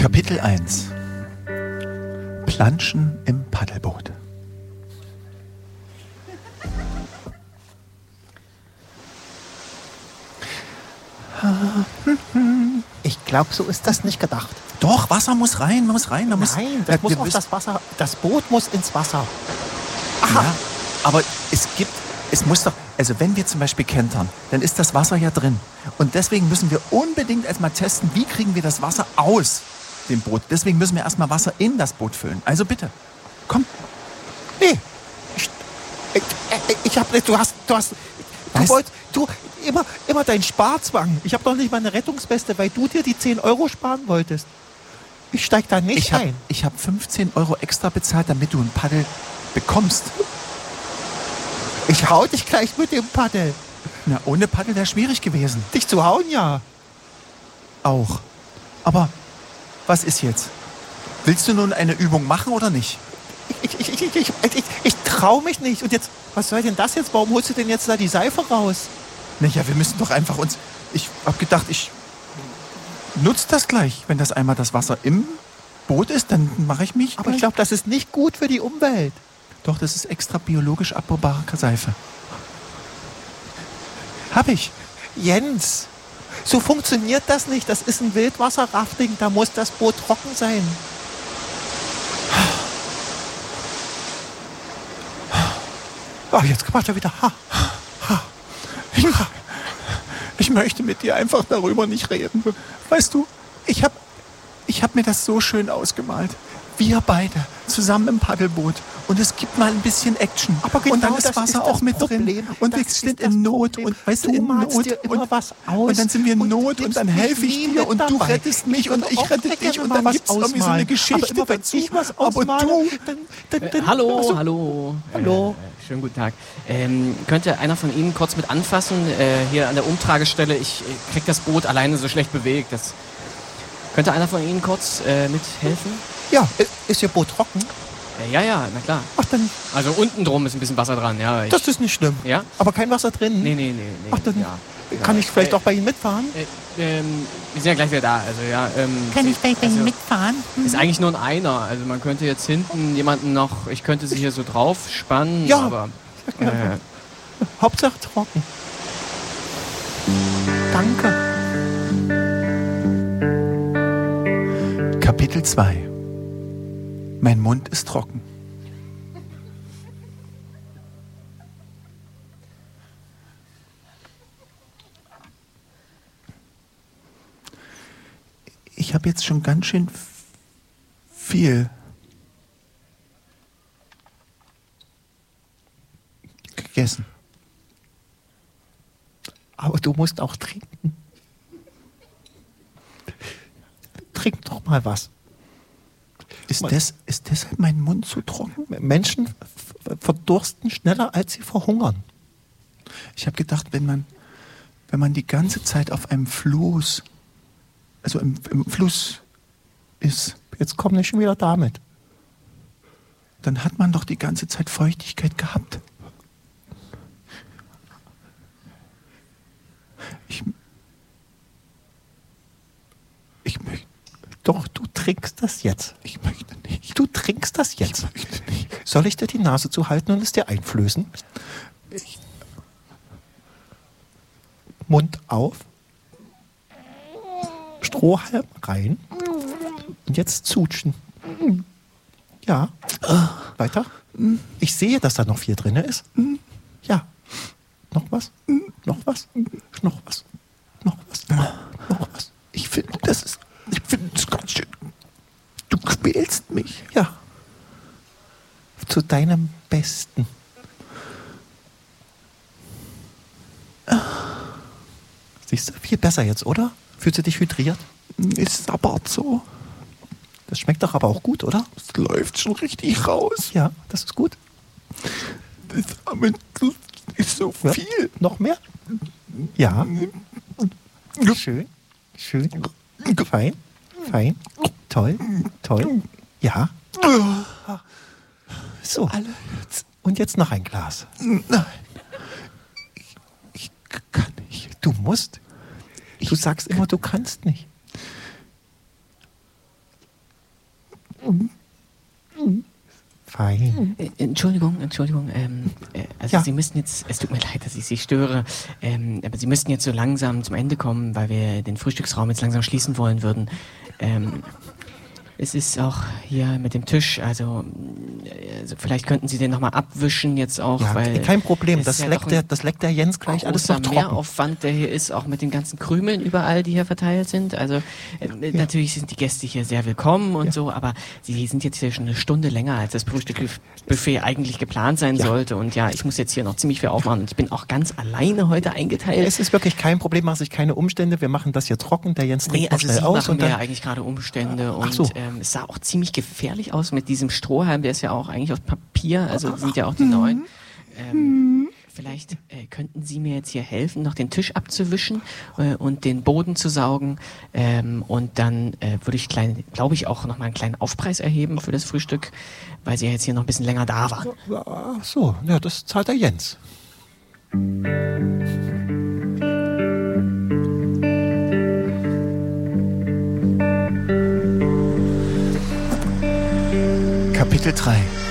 Kapitel 1: Planschen im Paddelboot. Ich glaube, so ist das nicht gedacht. Doch, Wasser muss rein, Nein, das Boot muss ins Wasser. Aha. Ja, aber es muss doch, also wenn wir zum Beispiel kentern, dann ist das Wasser ja drin. Und deswegen müssen wir unbedingt erstmal testen, wie kriegen wir das Wasser aus dem Boot. Deswegen müssen wir erstmal Wasser in das Boot füllen. Also bitte, komm. Nee, du immer dein Sparzwang. Ich habe doch nicht mal eine Rettungsweste, weil du dir die 10 Euro sparen wolltest. Ich steig da nicht ein. Ich habe 15 Euro extra bezahlt, damit du ein Paddel bekommst. Ich hau dich gleich mit dem Paddel. Na, ohne Paddel wäre schwierig gewesen. Dich zu hauen, ja. Auch. Aber was ist jetzt? Willst du nun eine Übung machen oder nicht? Ich trau mich nicht. Und jetzt, was soll denn das jetzt? Warum holst du denn jetzt da die Seife raus? Naja, wir müssen doch einfach uns... Ich hab gedacht, ich nutze das gleich. Wenn das einmal das Wasser im Boot ist, dann mache ich mich... Aber ich glaube, das ist nicht gut für die Umwelt. Doch, das ist extra biologisch abbaubare Seife. Hab ich. Jens, so funktioniert das nicht. Das ist ein Wildwasser-Rafting. Da muss das Boot trocken sein. Oh, jetzt macht er wieder. Ich möchte mit dir einfach darüber nicht reden. Weißt du, ich hab mir das so schön ausgemalt. Wir beide zusammen im Paddelboot. Und es gibt mal ein bisschen Action. Aber genau, und dann ist das Wasser ist auch das mit Problem. drin. Und wir sind in Not. Und weißt du, in malst Not. dir immer was aus. Und dann sind wir in Not und dann helfe ich dir und du dabei. rettest mich und ich rette dich. Und dann gibt es irgendwie so eine Geschichte aber dazu. Wenn ich was ausmale, dann Hallo. Schönen guten Tag. Könnte einer von Ihnen kurz mit anfassen? Hier an der Umtragestelle. Ich krieg das Boot alleine so schlecht bewegt. Könnte einer von Ihnen kurz mithelfen? Ja, ist Ihr Boot trocken? Ja, na klar. Ach, dann... Also unten drum ist ein bisschen Wasser dran, ja. Das ist nicht schlimm. Ja? Aber kein Wasser drin? Nee. Ach, dann kann ich vielleicht auch bei Ihnen mitfahren? Wir sind ja gleich wieder da, also ja. Kann ich vielleicht bei Ihnen mitfahren? Ist eigentlich nur einer, also man könnte jetzt hinten jemanden noch, ich könnte sie hier so drauf spannen, ja, aber... Hauptsache trocken. Danke. Kapitel 2: Mein Mund ist trocken. Ich habe jetzt schon ganz schön viel gegessen. Aber du musst auch trinken. Trink doch mal was. Ist deshalb mein Mund so trocken? Menschen verdursten schneller, als sie verhungern. Ich habe gedacht, wenn man die ganze Zeit auf einem Floß, also im Fluss ist, Jetzt komm nicht schon wieder damit. dann hat man doch die ganze Zeit Feuchtigkeit gehabt. Ich möchte. Doch, du trinkst das jetzt. Ich möchte nicht. Du trinkst das jetzt. Ich möchte nicht. Soll ich dir die Nase zuhalten und es dir einflößen? Mund auf. Strohhalm rein. Und jetzt zutschen. Ja. Weiter. Ich sehe, dass da noch viel drin ist. Ja. Noch was? Noch was? Noch was? Noch was? Noch was? Ich finde das ganz schön. Du quälst mich. Ja. Zu deinem Besten. Siehst du, viel besser jetzt, oder? Fühlst du dich hydriert? Es sabbert so. Das schmeckt doch aber auch gut, oder? Es läuft schon richtig raus. Ja, das ist gut. Das ist so Ja. viel. Noch mehr? Ja. Schön. Schön. Fein. Fein. Toll. Toll. Ja. So. Und jetzt noch ein Glas. Nein. Ich kann nicht. Du musst. Du sagst immer, du kannst nicht. Fein. Entschuldigung. Also Ja. Sie müssten jetzt, es tut mir leid, dass ich Sie störe, aber Sie müssten jetzt so langsam zum Ende kommen, weil wir den Frühstücksraum jetzt langsam schließen wollen würden. Es ist auch hier mit dem Tisch, also vielleicht könnten Sie den nochmal abwischen jetzt auch, Ja, weil kein Problem. es Das ist ja leckt, doch das leckt der Jens gleich alles noch großer trocken. Mehraufwand, der hier ist, auch mit den ganzen Krümeln überall, die hier verteilt sind. Also natürlich sind die Gäste hier sehr willkommen und so, aber sie sind jetzt hier schon eine Stunde länger, als das Frühstücksbuffet eigentlich geplant sein sollte. Und ja, ich muss jetzt hier noch ziemlich viel aufmachen und ich bin auch ganz alleine heute eingeteilt. Es ist wirklich kein Problem, mach sich keine Umstände. Wir machen das hier trocken. Der Jens trinkt noch also schnell Sie aus. machen Und mir ja dann, eigentlich gerade Umstände und so. es sah auch ziemlich gefährlich aus mit diesem Strohhalm, der ist ja auch eigentlich aus Papier, also sind ja auch die neuen. Vielleicht könnten Sie mir jetzt hier helfen, noch den Tisch abzuwischen und den Boden zu saugen und dann würde ich, glaube ich, auch noch mal einen kleinen Aufpreis erheben für das Frühstück, weil Sie ja jetzt hier noch ein bisschen länger da waren. ach so, ja, das zahlt der Jens. Kapitel 3